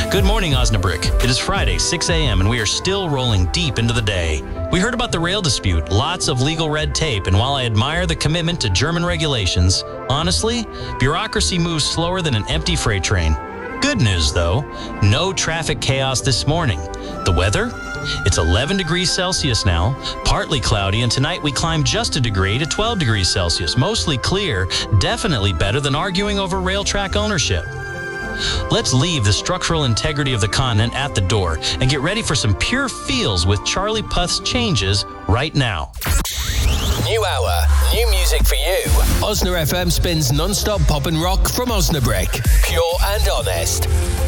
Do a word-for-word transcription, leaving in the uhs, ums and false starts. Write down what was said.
Good morning, Osnabrück. It is Friday, six a.m., and we are still rolling deep into the day. We heard about the rail dispute, lots of legal red tape, and while I admire the commitment to German regulations, honestly, bureaucracy moves slower than an empty freight train. Good news, though, no traffic chaos this morning. The weather? It's eleven degrees Celsius now, partly cloudy, and tonight we climb just a degree to twelve degrees Celsius. Mostly clear, definitely better than arguing over rail track ownership. Let's leave the structural integrity of the continent at the door and get ready for some pure feels with Charlie Puth's Changes right now. New hour, new music for you. Osna F M spins non-stop pop and rock from Osnabrück. Pure and honest.